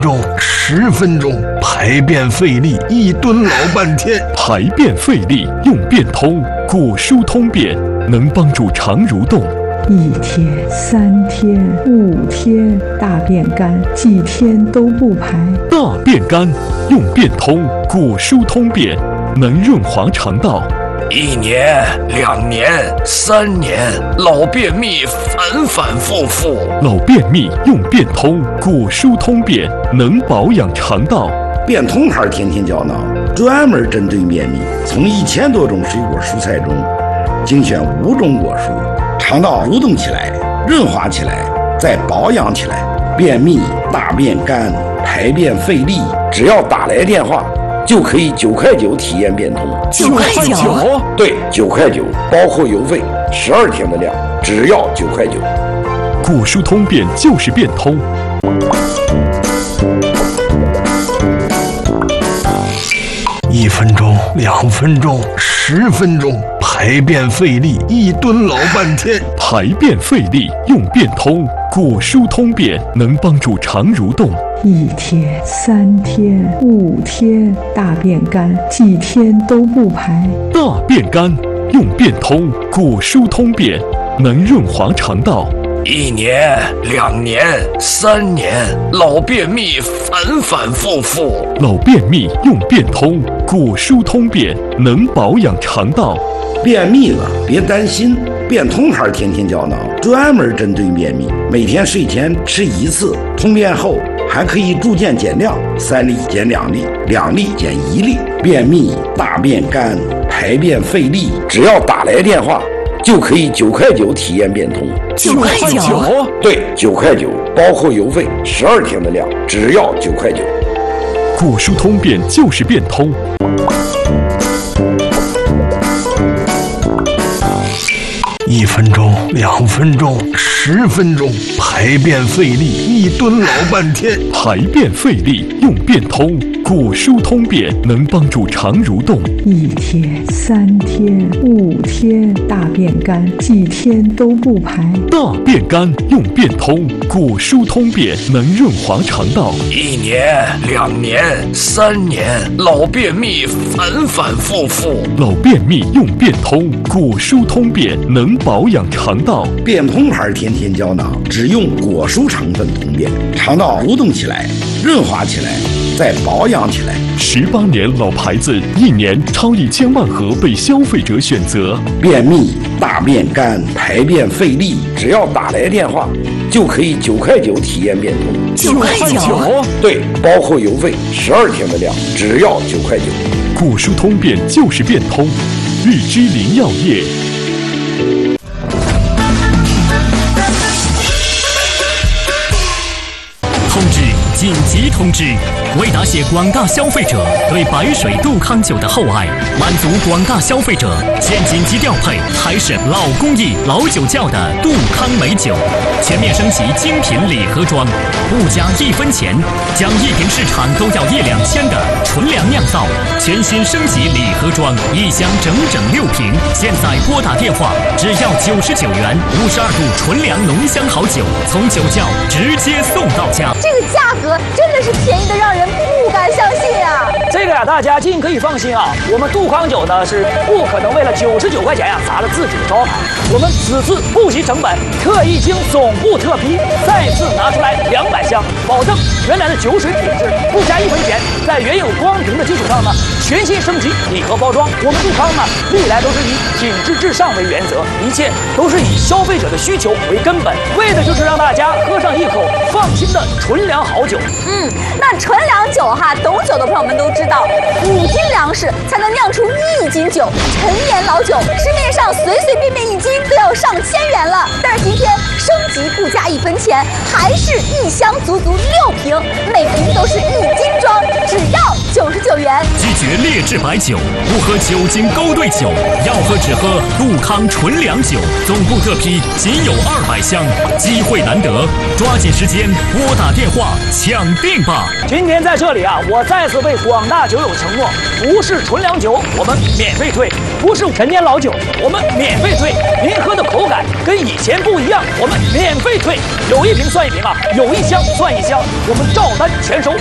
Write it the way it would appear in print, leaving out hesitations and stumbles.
钟10分钟，排便费力1吨老半天。 排便费力用便通，果蔬通便能帮助肠蠕动。 1天、3天、5天，大便干，几天都不排。 大便干用便通，果蔬通便能润滑肠道。 1年、2年、3年，老便秘反反复复。 老便秘用便通，果蔬通便能保养肠道。 便通牌天天胶囊专门针对便秘，从1000多种水果蔬菜中精选5种果蔬，肠道蠕动起来，润滑起来，再保养起来。便秘、大便干、排便费力，只要打来电话就可以9块9体验便通。 9块9？ 对，9块9，包括邮费，12天的量，只要9块9。 果蔬通便就是便通。 1分钟、2分钟、10分钟，排便费力1吨老半天。 排便费力用便通，果蔬通便能帮助肠蠕动。 1天、3天、5天，大便干，几天都不排。 大便干用便通，果蔬通便能润滑肠道。 1年、2年、3年，老便秘反反复复。 老便秘用便通，果蔬通便能保养肠道。 便秘了别担心，便通牌天天胶囊专门针对便秘，每天睡前吃1次，通便后还可以逐渐减量，3粒减2粒，2粒减1粒。便秘、大便干、排便费力，只要打来电话就可以9块9体验便通。 9块9？ 对，9块9，包括邮费，12天的量，只要9块9。 果蔬通便就是便通。 1分钟、2分钟、10分钟，排便费力1吨老半天。 排便费力用便通，果蔬通便能帮助肠蠕动。 1天、3天、5天，大便干，几天都不排。 大便干用便通，果蔬通便能润滑肠道。 1年、2年、3年，老便秘反反复复。 老便秘用便通，果蔬通便能保养肠道。 便通牌天天胶囊只用果蔬成分通便，肠道蠕动起来，润滑起来，再保养起来。 18年老牌子，1年超1000万盒被消费者选择。 便秘、大便干、排便费力，只要打来电话就可以9块9体验便通。 9块9？ 对，包括邮费，12天的量，只要9块9。 果蔬通便就是便通，玉芝林药业。 通知！紧急通知！为答谢广大消费者对白水杜康酒的厚爱，满足广大消费者，现紧急调配台式老工艺老酒窖的杜康美酒，全面升级精品礼盒装，不加1分钱，将一瓶市场都要1、2千的纯粮酿造，全新升级礼盒装，1箱整整6瓶。现在拨打电话，只要99元，52度纯粮浓香好酒，从酒窖直接送到家。 这个价格真的是便宜的让人不敢相信啊！ 这个呀，大家尽可以放心啊，我们杜康酒呢是不可能为了99块钱呀砸了自己的招牌。我们此次不惜成本，特意经总部特批，再次拿出来200箱，保证原来的酒水品质，不加1分钱，在原有光瓶的基础上呢，全新升级礼盒包装。我们杜康呢，历来都是以品质至上为原则，一切都是以消费者的需求为根本，为的就是让大家喝上一口放心的纯粮好酒。 那纯粮酒哈，懂酒的朋友们都知道，5斤粮食才能酿出1斤酒，陈年老酒，市面上随随便便1斤都要上千元了。但是今天升级不加1分钱，还是1箱足足6瓶，每瓶都是1斤装，只要99 99元。 拒绝劣质白酒，不喝酒精勾兑酒，要喝只喝杜康纯粮酒，总部特批仅有200箱，机会难得，抓紧时间拨打电话抢订吧！ 今天在这里啊，我再次为广大酒友承诺，不是纯粮酒我们免费退，不是陈年老酒我们免费退，您喝的口感跟以前不一样，我们免费退，有一瓶算一瓶啊，有一箱算一箱，我们照单全收。